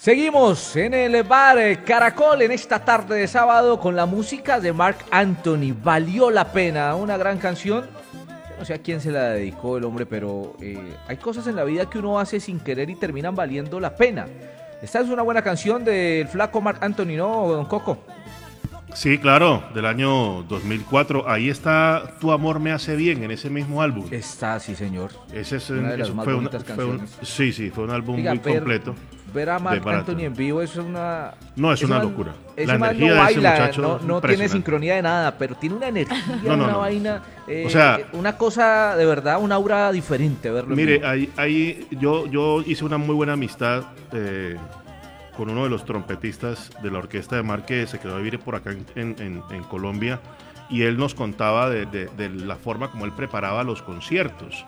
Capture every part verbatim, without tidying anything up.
Seguimos en el bar Caracol en esta tarde de sábado con la música de Marc Anthony. Valió la pena, una gran canción. Yo no sé a quién se la dedicó el hombre, pero eh, hay cosas en la vida que uno hace sin querer y terminan valiendo la pena. Esta es una buena canción del flaco Marc Anthony, ¿no, don Coco? Sí, claro, del año dos mil cuatro. Ahí está Tu amor me hace bien, en ese mismo álbum. Está, sí, señor. Ese es una de las eso más fue bonitas una, fue un, canciones. sí, sí, fue un álbum Diga, muy ver, completo. Ver a Marc Anthony en vivo es una... No, es una man, locura. Ese La man energía no de ese baila, muchacho no, es no tiene sincronía de nada, pero tiene una energía, no, no, una no. vaina, eh, o sea, una cosa de verdad, un aura diferente verlo. Mire, ahí, ahí yo, yo hice una muy buena amistad eh, con uno de los trompetistas de la orquesta de Marc, que se quedó a vivir por acá en, en, en Colombia, y él nos contaba de, de, de la forma como él preparaba los conciertos.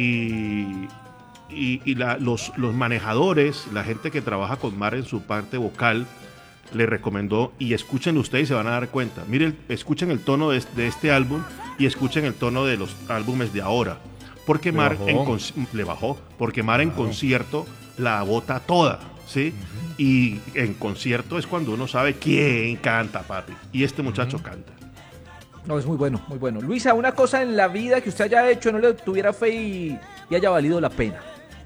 Y... y, y la, los, los manejadores, la gente que trabaja con Marc en su parte vocal, le recomendó, y escuchen ustedes y se van a dar cuenta, miren, escuchen el tono de, de este álbum y escuchen el tono de los álbumes de ahora, porque Marc en, le bajó, porque Marc en concierto la bota toda, ¿sí? Uh-huh. Y en concierto es cuando uno sabe quién canta, papi, y este muchacho uh-huh. canta. No, es muy bueno, muy bueno. Luisa, una cosa en la vida que usted haya hecho, no le tuviera fe y, y haya valido la pena.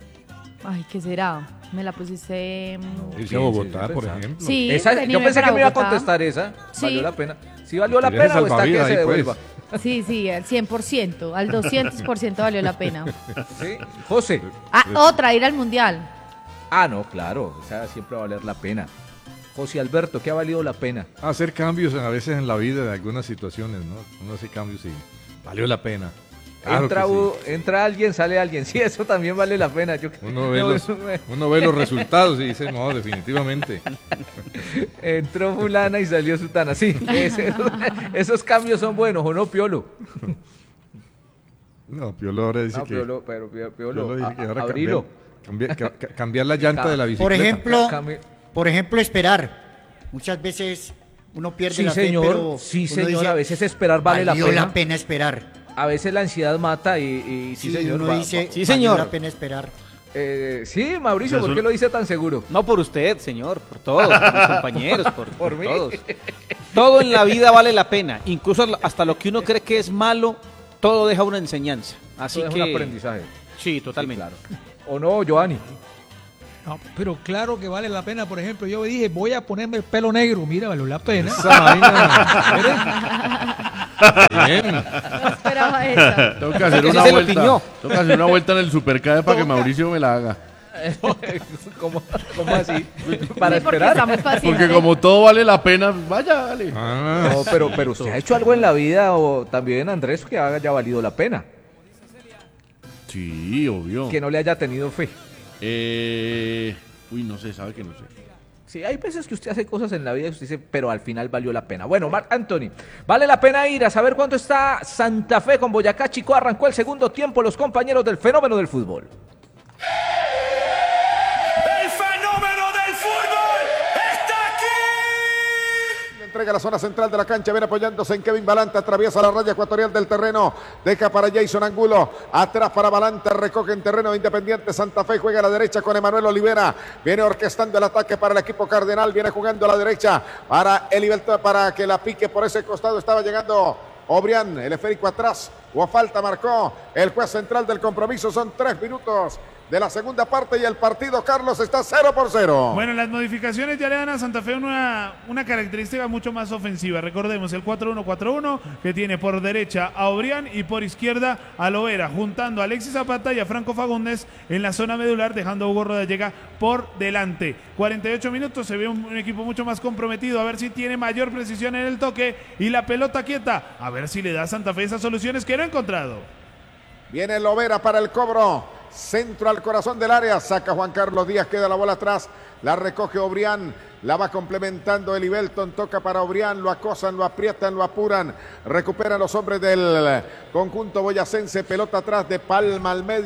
Ay, ¿qué será? Me la pusiste... Irse a Bogotá, por ejemplo. Sí, esa, yo pensé que me iba a contestar esa. Sí. Valió la pena. ¿Sí valió la pena o está que se devuelva? Pues. Sí, sí, al cien por ciento, al doscientos por ciento valió la pena. ¿Sí? José. Ah, otra, ir al Mundial. Ah, no, claro, o sea, siempre va a valer la pena. José Alberto, ¿qué ha valido la pena? Hacer cambios a veces en la vida de algunas situaciones, ¿no? Uno hace cambios y valió la pena. Claro entra, sí. entra alguien, sale alguien. Sí, eso también vale la pena. Yo, uno, ve no, los, me... uno ve los resultados y dice, no, definitivamente. Entró fulana y salió sutana. Sí, ese, esos cambios son buenos, ¿o no, Piolo? No, Piolo ahora dice no, que... Piolo, pero Piolo, Piolo dice que ahora abrilo. Cambiar, cambiar, cambiar la llanta de la bicicleta. Por ejemplo, por ejemplo, esperar. Muchas veces uno pierde sí, la señor, fe, pero sí, uno señor, dice, a veces esperar vale la pena. Valió la pena esperar. A veces la ansiedad mata y, y sí, sí, señor. Uno va, dice, va, sí, señor. Valió la pena esperar. Eh, sí, Mauricio, ¿por qué lo dice tan seguro? No por usted, señor, por todos, por mis compañeros, por, por, por mí. todos. Todo en la vida vale la pena, incluso hasta lo que uno cree que es malo, todo deja una enseñanza. Así todo que es un aprendizaje. Sí, totalmente. Sí, claro. ¿O no, Giovanni? No, pero claro que vale la pena. Por ejemplo, yo dije, voy a ponerme el pelo negro. Mira, valió la pena. Esa vaina. Bien. No esperaba esa. Tengo que hacer una vuelta. Tengo que hacer una vuelta en el Supercade para que Mauricio me la haga. ¿Cómo, cómo así? Para sí, porque esperar. Porque como todo vale la pena, vaya, dale. Ah, no, pero, pero usted ha hecho algo en la vida, o también, Andrés, que haya valido la pena. Sí, obvio. Que no le haya tenido fe. Eh, uy, no sé, sabe que no sé. Sí, hay veces que usted hace cosas en la vida y usted dice, pero al final valió la pena. Bueno, Marc Anthony, vale la pena ir a saber cuánto está Santa Fe con Boyacá Chico. Arrancó el segundo tiempo los compañeros del fenómeno del fútbol. ¡El fenómeno del fútbol está aquí! Entrega la zona central de la cancha, viene apoyándose en Kevin Balanta, atraviesa la raya ecuatorial del terreno, deja para Jason Angulo, atrás para Balanta, recoge en terreno de Independiente Santa Fe, juega a la derecha con Emanuel Olivera, viene orquestando el ataque para el equipo cardenal, viene jugando a la derecha para Eliberto, para que la pique por ese costado, estaba llegando Obrián, el esférico atrás, o falta marcó el juez central del compromiso, son tres minutos de la segunda parte y el partido, Carlos, está cero por cero. Bueno, las modificaciones ya le dan a Santa Fe una, una característica mucho más ofensiva. Recordemos el cuatro uno cuatro uno que tiene por derecha a Obrián y por izquierda a Lovera, juntando a Alexis Zapata y a Franco Fagundes en la zona medular, dejando a Hugo Rodallega por delante. cuarenta y ocho minutos, se ve un, un equipo mucho más comprometido, a ver si tiene mayor precisión en el toque y la pelota quieta, a ver si le da a Santa Fe esas soluciones que no ha encontrado. Viene Lovera para el cobro. Centro al corazón del área, saca Juan Carlos Díaz, queda la bola atrás, la recoge Obrián, la va complementando Eli Belton, toca para Obrián, lo acosan, lo aprietan, lo apuran, recuperan los hombres del conjunto boyacense, pelota atrás de Palma al medio,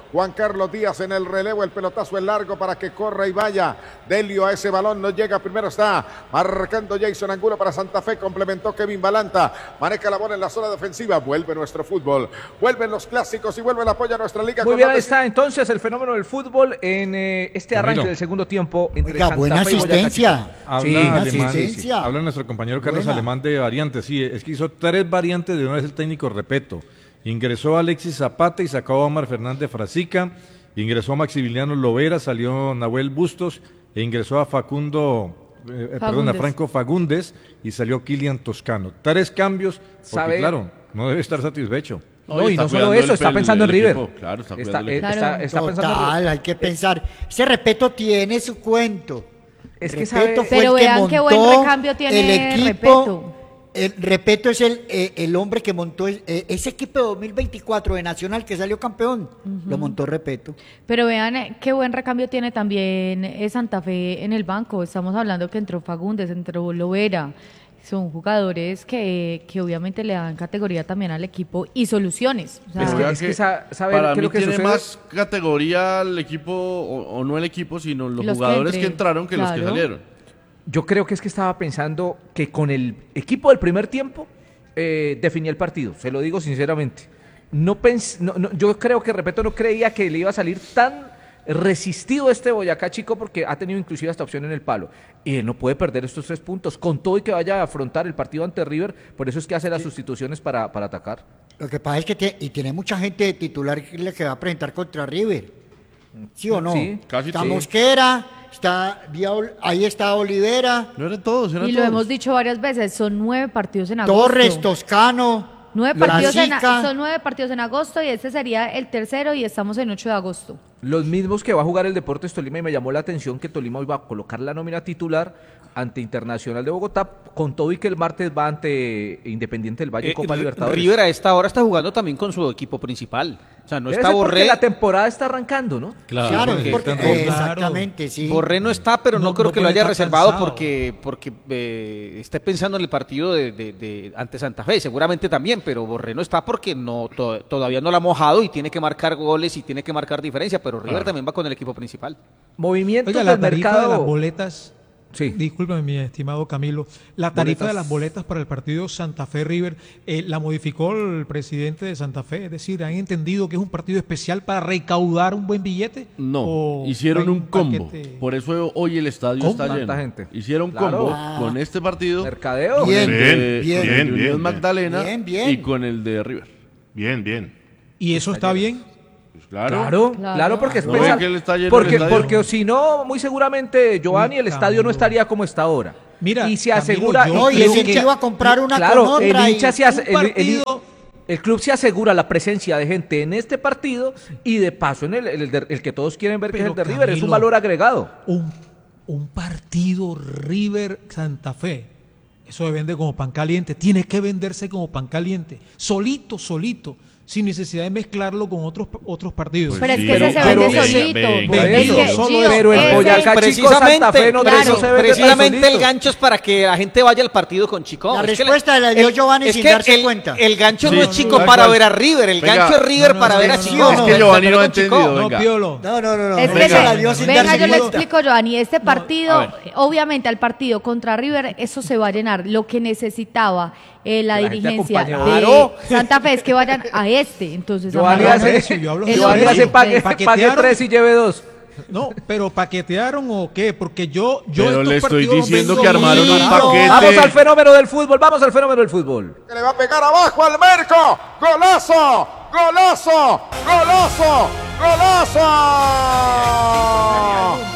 Juan Carlos Díaz en el relevo, el pelotazo es largo para que corra y vaya. Delio a ese balón, no llega, primero está marcando Jason Angulo para Santa Fe, complementó Kevin Balanta, maneja la bola en la zona defensiva, vuelve nuestro fútbol, vuelven los clásicos y vuelve el apoyo a nuestra liga. Muy bien, ahí está entonces el fenómeno del fútbol en eh, este arranque Camilo. del segundo tiempo entre Oiga, Santa buena Fe y Boyacá asistencia. Chico. Habla, Sí, alemán, asistencia. habla nuestro compañero Carlos Buena. Alemán de variantes. Sí, es que hizo tres variantes de una vez el técnico Repeto. Ingresó a Alexis Zapata y sacó a Omar Fernández Frasica. Ingresó a Maximiliano Lovera, salió Nahuel Bustos e ingresó a Facundo, eh, perdón, a Franco Fagundes y salió Kilian Toscano. Tres cambios, porque ¿Sabe? claro, no debe estar satisfecho. No, y está no solo cuidando eso, el está pel- pensando en el River. equipo, claro, está Está, cuidando el eh, equipo. está- está pensando en River. Total, hay que pensar. Ese Repeto tiene su cuento. Es que Repeto sabe- fue Pero el que vean qué buen montó recambio tiene el equipo. Repeto. El Repeto es el, eh, el hombre que montó el- eh, ese equipo de dos mil veinticuatro de Nacional que salió campeón. Lo montó Repeto. Pero vean eh, qué buen recambio tiene también eh, Santa Fe en el banco. Estamos hablando que entró Fagundes, entró Lovera. Son jugadores que, que obviamente le dan categoría también al equipo y soluciones. O sea, Es que- Vea es que que sa- ¿sabe para qué es mí lo que tiene sucede? más categoría el equipo, o, o no el equipo, sino los, Los que jugadores que, entren, entraron que los que claro. salieron. Yo creo que es que estaba pensando que con el equipo del primer tiempo eh, definía el partido, se lo digo sinceramente. No pens no, no, yo creo que, repito, no creía que le iba a salir tan resistido este Boyacá Chico porque ha tenido inclusive esta opción en el palo. Y él no puede perder estos tres puntos, con todo y que vaya a afrontar el partido ante River, por eso es que hace las sustituciones para, para atacar. Lo que pasa es que tiene, y tiene mucha gente de titular que le que va a presentar contra River. ¿Sí o no? Sí, casi está sí. Mosquera, está, Viol- ahí está Olivera, No eran todos, eran y lo todos. hemos dicho varias veces, son nueve partidos en agosto. Torres, Toscano, Nueve partidos en, Brasica. son nueve partidos en agosto y este sería el tercero y estamos en ocho de agosto. Los mismos que va a jugar el Deportes Tolima, y me llamó la atención que Tolima iba a colocar la nómina titular ante Internacional de Bogotá, con todo y que el martes va ante Independiente del Valle Eh, Copa Ri- Libertadores. River a esta hora está jugando también con su equipo principal. O sea, no Debe está ser porque Borré. la temporada está arrancando, ¿no? Claro, porque porque- están eh, todos- exactamente, sí. Borré no está, pero no, No- creo no que lo puede haya estar reservado cansado. porque, porque eh, esté pensando en el partido de, de- de- ante Santa Fe. Seguramente también, pero Borré no está porque no to- todavía no lo ha mojado y tiene que marcar goles y tiene que marcar diferencia. Pero River también va con el equipo principal. Movimientos Oiga, la del tarifa mercado. de las boletas, Sí. discúlpeme mi estimado Camilo, la tarifa Boletas. de las boletas para el partido Santa Fe River eh, la modificó el presidente de Santa Fe, es decir, ¿han entendido que es un partido especial para recaudar un buen billete? No, ¿O hicieron hay un combo. paquete? Por eso hoy el estadio ¿Cómo? está lleno. Tanta gente. Hicieron Claro. combo Ah. con este partido, Mercadeo. Bien, con el bien, de- bien, con el de bien, Unión bien. Magdalena Bien, bien. y con el de River. Bien, bien. ¿Y eso está bien? Pues claro. Claro, Claro. claro, porque es ¿No pensar- ve que él está lleno el porque, estadio? porque si no, muy seguramente Giovanni, el Uy, estadio no Camilo. estaría como está ahora. Mira, y se Camilo, asegura yo No, y y el el hincha iba a comprar una claro, con otra. el y- hincha se hace- un el- el- partido- el club se asegura la presencia de gente en este partido y de paso en el, el de- el que todos quieren ver que es Pero, el de River, es un Camilo, valor agregado. Un, un partido River Santa Fe, eso se vende como pan caliente, tiene que venderse como pan caliente, solito, solito, sin necesidad de mezclarlo con otros, otros partidos. Pues Pero es sí, que pero- ese se pero- vende venga, solito. venga, Por Es eso, que, solo Gio, eso. Pero el ese- Boyacá Chico Precisamente, Santa Fe no, claro, no se vende tan precisamente solito. el gancho es para que la gente vaya al partido con Chico. La Es que respuesta la dio Giovanni es sin que darse el, cuenta. El gancho Sí, no es no, Chico no, para no. ver a River, el Venga. gancho es River No, no, para no, ver a no, Chico. no, Es no, que El Giovanni no partido ha con Chico. entendido. No, venga. Piolo. No, no, no, no. Es que Venga. se- la dio sin venga, darse yo le cuenta. explico, Giovanni, este partido, a ver. obviamente al partido contra River, eso se va a llenar. Lo que necesitaba eh, la Que la gente dirigencia acompañe. de Claro. Santa Fe es que vayan a este. Entonces, Giovanni amarramos hace, eso, yo hablo el Giovanni otro. hace pague, ¿Paquetearon? pague tres y lleve dos. No, pero ¿paquetearon o qué? Porque yo, yo Pero estos le estoy partidos los diciendo vendo que armaron muy un barato. paquete. Vamos al fenómeno del fútbol, vamos al fenómeno del fútbol. Que le va a pegar abajo al Merco. ¡Golazo! ¡Golazo! ¡Golazo! ¡Golazo!